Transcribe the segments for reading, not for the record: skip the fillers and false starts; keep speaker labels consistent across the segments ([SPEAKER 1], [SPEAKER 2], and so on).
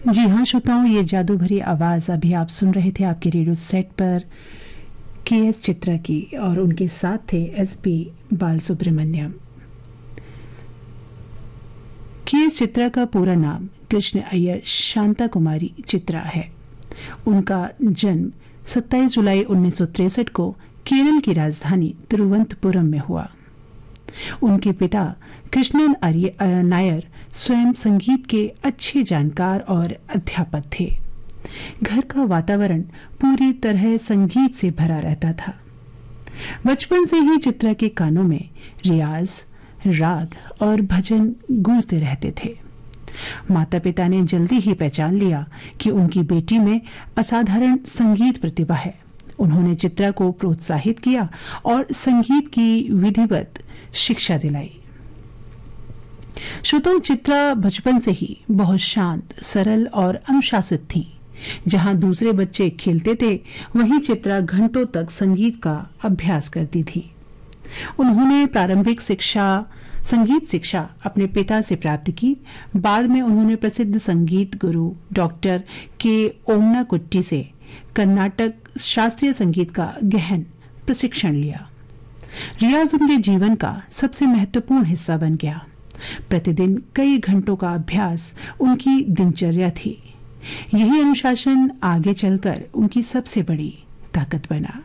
[SPEAKER 1] जी हाँ श्रोताओं, ये जादू भरी आवाज अभी आप सुन रहे थे आपके रेडियो सेट पर के.एस. चित्रा की, और उनके साथ थे एस.पी. बालसुब्रमण्यम। के.एस. चित्रा का पूरा नाम कृष्ण अय्यर शांता कुमारी चित्रा है। उनका जन्म 27 जुलाई 1963 को केरल की राजधानी तिरुवनंतपुरम में हुआ। उनके पिता कृष्णन नायर स्वयं संगीत के अच्छे जानकार और अध्यापक थे। घर का वातावरण पूरी तरह संगीत से भरा रहता था। बचपन से ही चित्रा के कानों में रियाज, राग और भजन गूंजते रहते थे। माता पिता ने जल्दी ही पहचान लिया कि उनकी बेटी में असाधारण संगीत प्रतिभा है। उन्होंने चित्रा को प्रोत्साहित किया और संगीत की विधिवत शिक्षा दिलाई। श्रोताओं, चित्रा बचपन से ही बहुत शांत, सरल और अनुशासित थीं। जहां दूसरे बच्चे खेलते थे, वहीं चित्रा घंटों तक संगीत का अभ्यास करती थी। उन्होंने प्रारंभिक संगीत शिक्षा अपने पिता से प्राप्त की। बाद में उन्होंने प्रसिद्ध संगीत गुरु डॉक्टर के ओमनाकुट्टी से कर्नाटक शास्त्रीय संगीत का गहन प्रशिक्षण लिया। रियाज उनके जीवन का सबसे महत्वपूर्ण हिस्सा बन गया। प्रतिदिन कई घंटों का अभ्यास उनकी दिनचर्या थी। यही अनुशासन आगे चलकर उनकी सबसे बड़ी ताकत बना।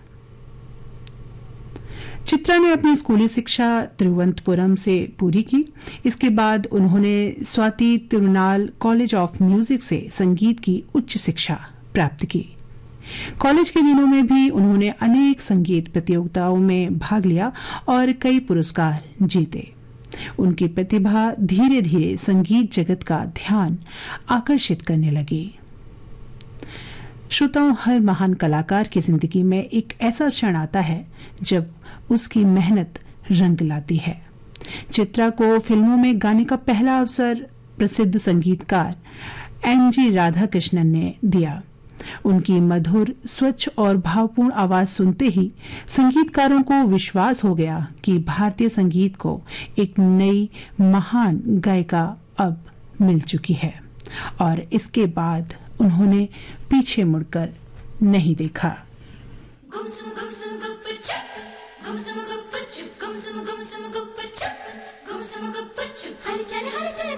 [SPEAKER 1] चित्रा ने अपनी स्कूली शिक्षा तिरुवनंतपुरम से पूरी की। इसके बाद उन्होंने Swati Thirunal college of music से संगीत की उच्च शिक्षा प्राप्त की। कॉलेज के दिनों में भी उन्होंने अनेक संगीत प्रतियोगिताओं में भाग लिया और कई पुरस्कार जीते। उनकी प्रतिभा धीरे धीरे संगीत जगत का ध्यान आकर्षित करने लगी। श्रोताओं, हर महान कलाकार की जिंदगी में एक ऐसा क्षण आता है जब उसकी मेहनत रंग लाती है। चित्रा को फिल्मों में गाने का पहला अवसर प्रसिद्ध संगीतकार एम.जी. राधाकृष्णन ने दिया। उनकी मधुर, स्वच्छ और भावपूर्ण आवाज सुनते ही संगीतकारों को विश्वास हो गया कि भारतीय संगीत को एक नई महान गायिका अब मिल चुकी है, और इसके बाद उन्होंने पीछे मुड़कर नहीं देखा।